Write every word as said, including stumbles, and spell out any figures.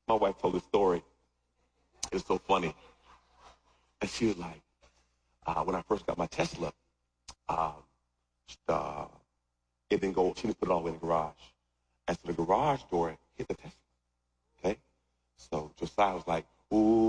My wife told the story. It was so funny. And she was like, uh, when I first got my Tesla, um, uh, it didn't go, she didn't put it all the way in the garage. And so the garage door hit the Tesla. Okay? So Josiah was like, ooh.